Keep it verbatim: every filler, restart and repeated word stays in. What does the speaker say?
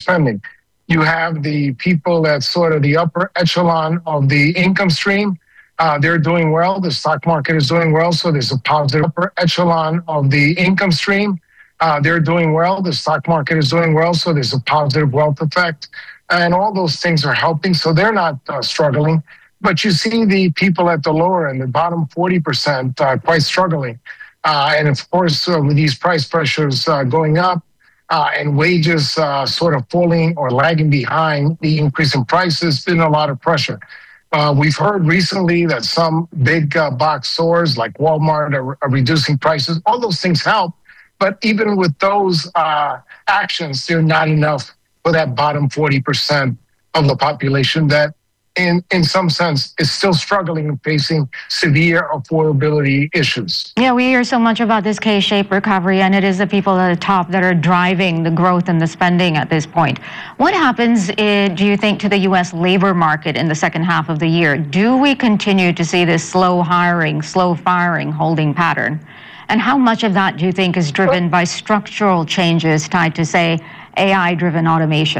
spending. You have the people that's sort of the upper echelon of the income stream. Uh, they're doing well. The stock market is doing well. So there's a positive upper echelon of the income stream. Uh, they're doing well. The stock market is doing well. So there's a positive wealth effect. And all those things are helping. So they're not uh, struggling. But you see the people at the lower end, the bottom forty percent, uh, quite struggling. Uh, and of course, uh, with these price pressures uh, going up uh, and wages uh, sort of falling or lagging behind the increase in prices, been a lot of pressure. Uh, we've heard recently that some big uh, box stores like Walmart are, are reducing prices. All those things help. But even with those uh, actions, they're not enough for that bottom forty percent of the population that in, in some sense, is still struggling and facing severe affordability issues. Yeah, we hear so much about this K-shaped recovery, and it is the people at the top that are driving the growth and the spending at this point. What happens, uh, do you think, to the U S labor market in the second half of the year? Do we continue to see this slow hiring, slow firing holding pattern? And how much of that do you think is driven by structural changes tied to, say, A I-driven automation?